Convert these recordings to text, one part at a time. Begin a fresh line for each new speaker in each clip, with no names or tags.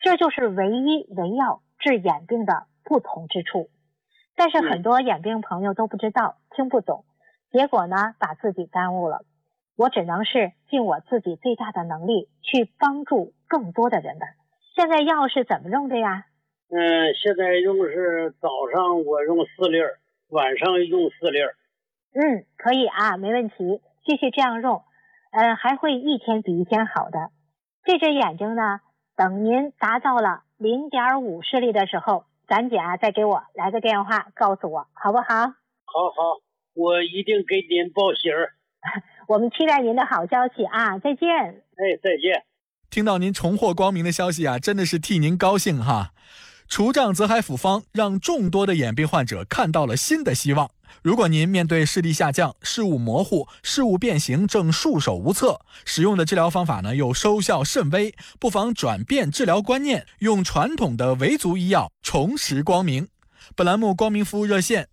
这就是唯一唯药治眼病的不同之处。但是很多眼病朋友都不知道，听不懂，结果呢把自己耽误了。我只能是尽我自己最大的能力去帮助更多的人吧。现在药是怎么用的呀？
现在用是早上我用4粒，晚上用4粒。
可以啊，没问题，继续这样用，还会一天比一天好的。这只眼睛呢，等您达到了0.5视力的时候，咱姐再给我来个电话告诉我，好不好？
好，我一定给您报喜儿。
我们期待您的好消息啊！再见。
再见。
听到您重获光明的消息啊，真的是替您高兴哈！除障泽海辅方让众多的眼病患者看到了新的希望。如果您面对视力下降、视物模糊、视物变形正束手无策，使用的治疗方法呢又收效甚微，不妨转变治疗观念，用传统的维族医药重拾光明。本栏目光明服务热线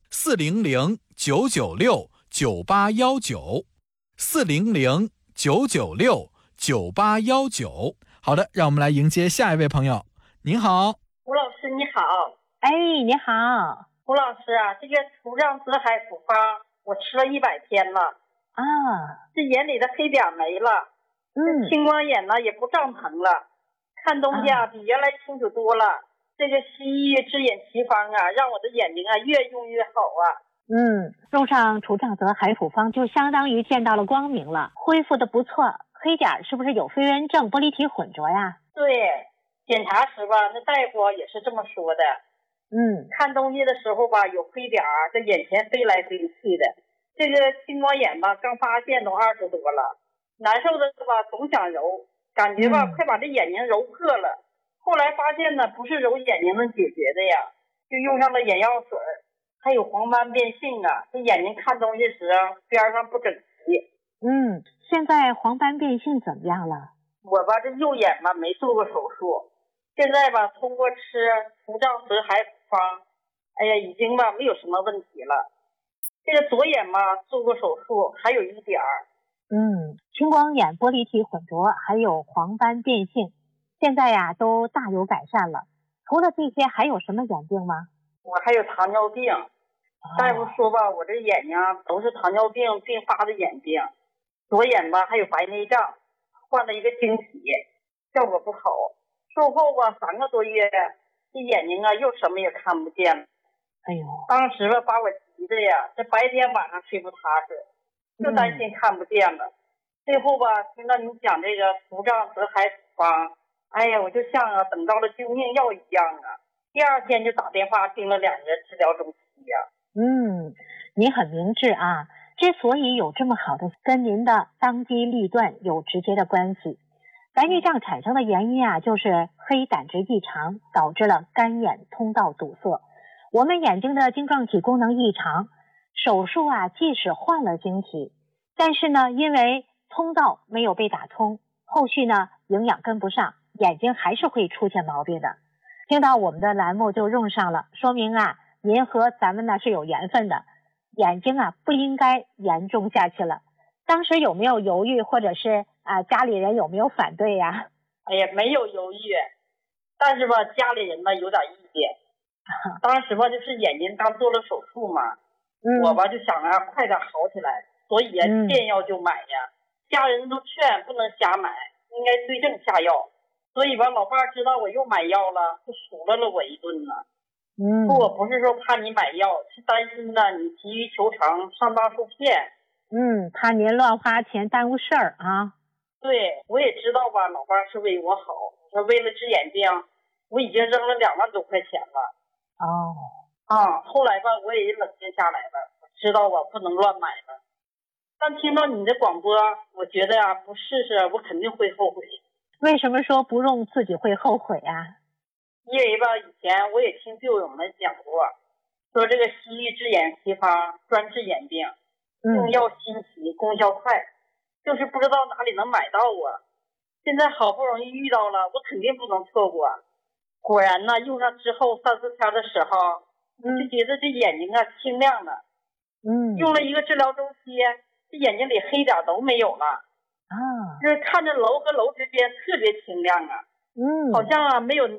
400-996-9819，400-996-9819。好的，让我们来迎接下一位朋友。您好，
吴老师你好。
你好。
吴老师啊，这个除障泽海辅方我吃了100天了
啊，
这眼里的黑点没了，青光眼呢也不胀疼了，看东西比原来清楚多了。这个西医治眼奇方啊，让我的眼睛啊越用越好啊。
用上除障泽海辅方就相当于见到了光明了，恢复的不错。黑点是不是有飞蚊症、玻璃体混浊呀？
对，检查时吧，那大夫也是这么说的。看东西的时候吧，有黑点在眼前飞来飞去的。这个青光眼吧，刚发现都20多了，难受的是吧，总想揉，感觉吧，快把这眼睛揉破了。后来发现呢，不是揉眼睛能解决的呀，就用上了眼药水，还有黄斑变性啊，这眼睛看东西时啊，边上不整齐。
现在黄斑变性怎么样了？
我吧，这右眼吧没做过手术，现在吧通过吃除障泽海辅方，已经吧没有什么问题了。这个左眼嘛做过手术，还有一点
青光眼、玻璃体混浊还有黄斑变性，现在呀都大有改善了。除了这些还有什么眼病吗？
我还有糖尿病，大夫说吧，我这眼睛都是糖尿病并发的眼病。左眼吧还有白内障，换了一个晶体，效果不好。术后吧3个多月，这眼睛啊又什么也看不见了。当时吧把我急的呀，这白天晚上睡不踏实，就担心看不见了。最后吧听到你讲这个除障泽海辅方，我就像等到了救命药一样啊。第2天就打电话订了2个治疗周期呀。
你很明智啊。之所以有这么好的，跟您的当机立断有直接的关系。白内障产生的原因啊，就是黑胆汁异常导致了干眼通道堵塞。我们眼睛的晶状体功能异常，手术啊即使换了晶体，但是呢因为通道没有被打通，后续呢营养跟不上，眼睛还是会出现毛病的。听到我们的栏目就用上了，说明啊您和咱们呢是有缘分的，眼睛啊不应该严重下去了。当时有没有犹豫，或者是家里人有没有反对呀？
没有犹豫，但是吧家里人吧有点意见。当时吧就是眼睛刚做了手术嘛，我吧就想快点好起来，所以见药就买呀。家人都劝不能瞎买，应该对症下药。所以吧老伴知道我又买药了，就数落了我一顿呢。我不是说怕你买药，是担心呢你急于求成上当受骗。
怕您乱花钱耽误事儿啊。
对，我也知道吧老伴是为我好，他为了治眼病，我已经扔了2万多块钱了。后来吧我也冷静下来了，知道我不能乱买了。但听到你的广播，我觉得不试试我肯定会后悔。
为什么说不用自己会后悔啊？
因为吧以前我也听旧友们讲过，说这个西医治眼奇方专治眼病，用药新奇，功效快，就是不知道哪里能买到啊。现在好不容易遇到了，我肯定不能错过。果然呢用上之后3、4天的时候，就觉得这眼睛清亮了。用了1个治疗周期，这眼睛里黑点都没有了。就是看着楼和楼之间特别清亮啊。好像没有